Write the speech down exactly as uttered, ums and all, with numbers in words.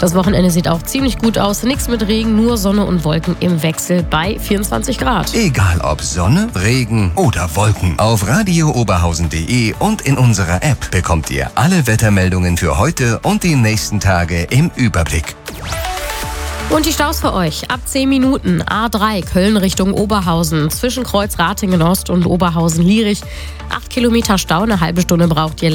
Das Wochenende sieht auch ziemlich gut aus. Nichts mit Regen, nur Sonne und Wolken im Wechsel bei vierundzwanzig Grad. Egal ob Sonne, Regen oder Wolken. Auf radio oberhausen punkt de und in unserer App bekommt ihr alle Wettermeldungen für heute und die nächsten Tage im Überblick. Und die Staus für euch. Ab zehn Minuten A drei Köln Richtung Oberhausen. Zwischen Kreuz Ratingen Ost und Oberhausen Lierich. acht Kilometer Stau, eine halbe Stunde braucht ihr.